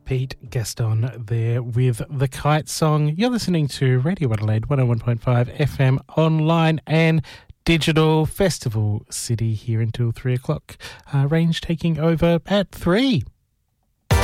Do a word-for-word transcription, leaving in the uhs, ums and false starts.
Pete Gaston there with The Kite Song. You're listening to Radio Adelaide one oh one point five F M online and digital. Festival City here until three o'clock. Uh, range taking over at three.